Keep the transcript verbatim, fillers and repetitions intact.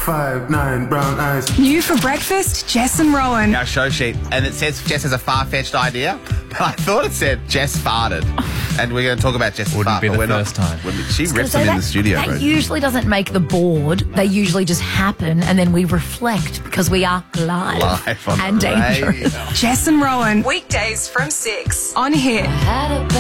five, nine, brown eyes. New for breakfast, Jess and Rowan. Our show sheet, and it says Jess has a far-fetched idea, but I thought it said Jess farted. And we're going to talk about Jess' Wouldn't fart. be the but we're first not, time. Wouldn't- She rips So them in that- the studio, That bro. usually doesn't make the board. They usually just happen, and then we reflect because we are live, Live on and the radio. dangerous. Jess and Rowan. Weekdays from six on Hit.